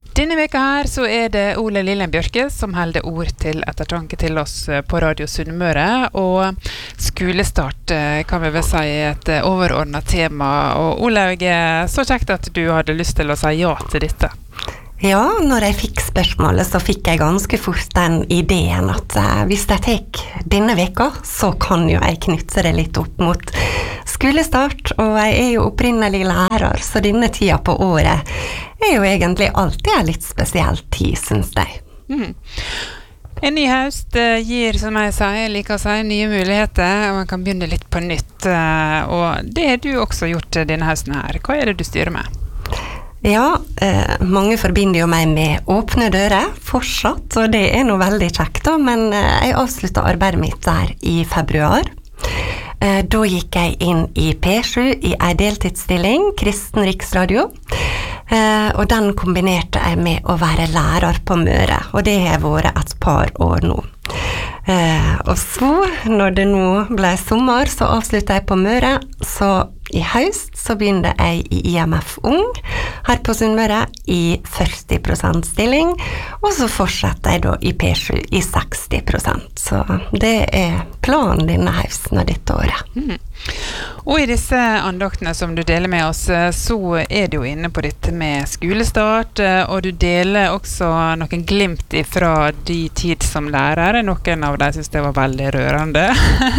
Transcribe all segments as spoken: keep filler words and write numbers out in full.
Denne veka her så er det Ole Lillen Bjørke som holder ord til ettertanke til oss på Radio Sunnmøre, og skolestart kan vi vel si et overordnet tema. Og Olaug, så kjekt at du hadde lyst til å si ja til dette. Ja, når jeg fikk spørsmålet så fikk jeg ganske fort den ideen at uh, hvis jeg tek denne veka, så kan jo jeg knytte det litt opp mot skolestart, og jeg er jo opprinnelig lærer, så denne tida på året er jo egentlig alltid en litt spesiell tid, synes jeg. Mm. En ny høst uh, gir, som jeg sier, liker å si, nye muligheter, og man kan begynne litt på nytt. Uh, og det har du også gjort denne høsten her. Hva er det du styrer med? Ja, eh, mange forbinder jo meg med åpne dører fortsatt, og det er noe veldig kjekt da, men eh, jeg avsluttet arbeidet mitt der i februar. Eh, da gikk jeg inn i P sju i en deltidsstilling, Kristen Riksradio, eh, og den kombinerte jeg med å være lærer på Møre, og det har vært et par år nå. Eh, og så, når det nå ble sommer, så avsluttet jeg på Møre, så i høst så begynte jeg i I M F Ung her på Sunnmøre i førti prosent stilling, og så fortsetter jeg da i P sju i seksti prosent. Så det er planen denne høsten og dette året. Mm. Og i disse andaktene som du deler med oss, så er du jo inne på dette med skolestart, og du deler også noen glimt fra de tid som lærer. Noen av dem synes det var veldig rørende.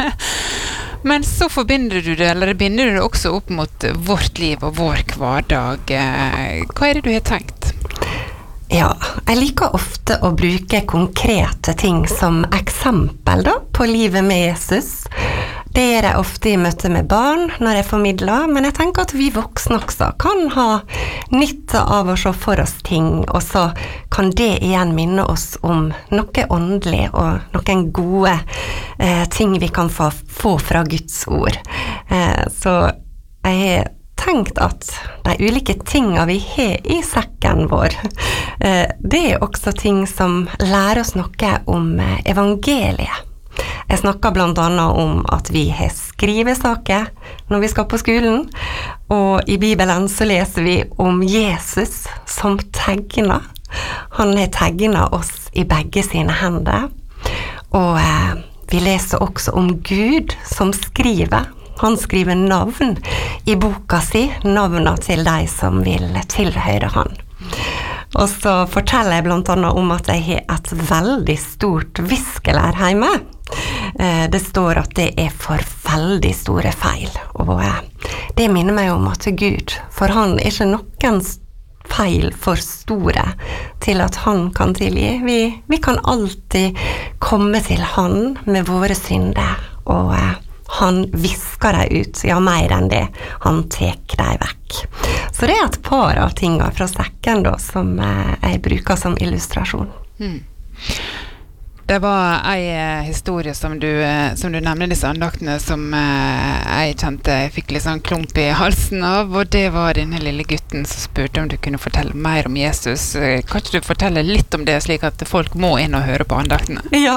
Men så forbinder du det, eller binder du det også opp mot vårt liv og vår hverdag. Hva er det du har tenkt? Ja, jeg liker ofte å bruke konkrete ting som eksempel da, på livet med Jesus. Det gjør jeg ofte i møte med barn når jeg formidler, men jeg tenker at vi voksne også kan ha nytte av å se for oss ting, og så kan det igjen minne oss om noe åndelig og noen gode eh, ting vi kan få, få fra Guds ord. Eh, så jeg har tenkt at de ulike tingene vi har i sekken vår, eh, det er også ting som lærer oss noe om evangeliet. Jeg snakker blant annet om at vi har skrivesaker når vi skal på skolen, og i Bibelen så leser vi om Jesus som tegner. Han har tegnet oss i begge sine hender, og eh, vi leser også om Gud som skriver. Han skriver navn i boka si, navnene til de som vil tilhøre han. Og så forteller jeg blant annet om at jeg har et veldig stort viskelær hjemme. Det står at det er for veldig store feil, og det minner meg om at Gud, for han er ikke noen feil for store til at han kan tilgi. Vi, vi kan alltid komme til han med våre synder, og han visker deg ut, ja, mer enn det. Han tek deg vekk. Så det er et par av tingene fra sekken da, som jeg bruker som illustrasjon. Mm. Det var en historie som du, som du nevnte disse andaktene, som jeg kjente jeg fikk litt sånn klump i halsen av, og det var denne lille gutten som spurte om du kunne fortelle mer om Jesus. Kan ikke du fortelle litt om det, slik at folk må inn og høre på andaktene? Ja,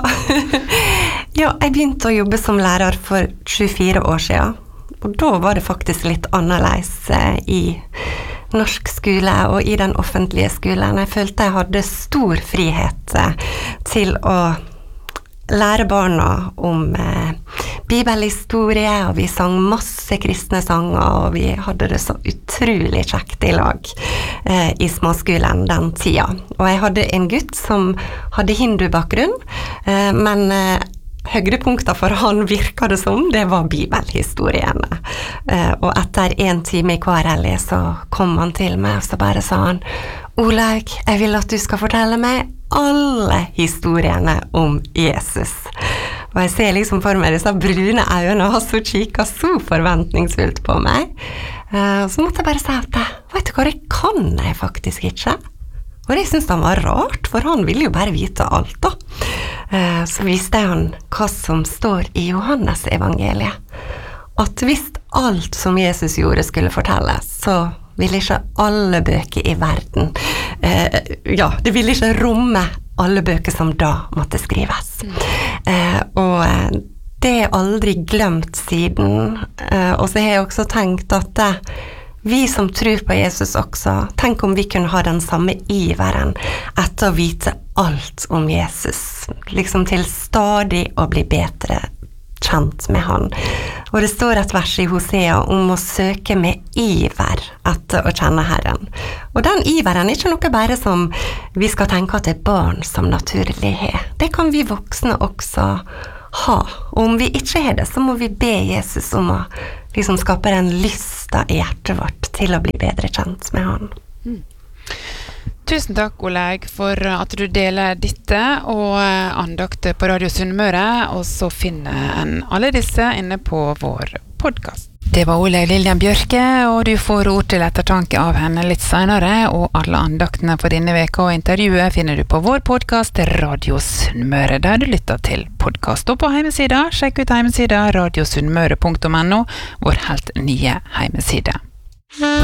ja, jeg begynte å jobbe som lærer for tjuefire år siden, og da var det faktisk litt annerledes i norsk skole og i den offentlige skolen. Jeg følte jeg hadde stor frihet til å lære barna om eh, bibelhistorie, og vi sang masse kristne sanger, og vi hadde det så utrolig kjekt i lag eh, i småskolen den tida. Og jeg hadde en gutt som hadde hindubakgrunn, eh, men eh, høydepunkter for han virka det som, det var bibelhistoriene. Eh, og etter en time i K R L E så kom han til meg, og så bare sa han: Olaug, jeg vil at du skal fortelle meg alle historiene om Jesus. Og jeg ser liksom for meg disse brune øynene, og så kikker så forventningsfullt på meg. Eh, så måtte jeg bare si at, vet du hva, det kan jeg faktisk ikke. Og det synes han var rart, for han ville jo bare vite alt da. Eh, så viste jeg han hva som står i Johannes evangeliet. At hvis alt som Jesus gjorde skulle fortelles, så ville ikke alle bøker i verden, eh, ja, det ville ikke romme alle bøker som da måtte skrives. Eh, og det er aldri glemt siden. Eh, og så har jeg også tenkt at det, vi som tror på Jesus også, tenk om vi kunne ha den samme iveren etter å vite alt om Jesus, liksom til stadig å bli bedre kjent med han. Og det står et vers i Hosea om å søke med iver etter å kjenne Herren. Og den iveren er ikke noe bare som vi skal tenke at det er barn som naturlig har. Det kan vi voksne også ha. Og om vi ikke har det, så må vi be Jesus om å liksom skape den lysta i hjertet vårt til å bli bedre kjent med han. Mm. Tusen takk, Olaug, for at du deler dette og andakter på Radio Sunnmøre, og så finner en alle disse inne på vår podcast. Det var Olaug Lillian Bjørke, og du får ord til ettertanke av henne litt senere, og alle andaktene for denne veka og intervjuet finner du på vår podcast Radio Sunnmøre, der du lytter til podcast. Og på hjemmesida, sjekk ut hjemmesida radio sunnmøre punktum no, vår helt nye hjemmeside.